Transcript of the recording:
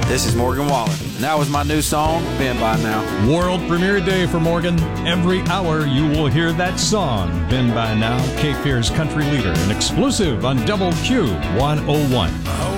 This is Morgan Wallen, and that was my new song, Been By Now. World premiere day for Morgan. Every hour you will hear that song, Been By Now, Cape Fear's country leader, an exclusive on Double Q 101.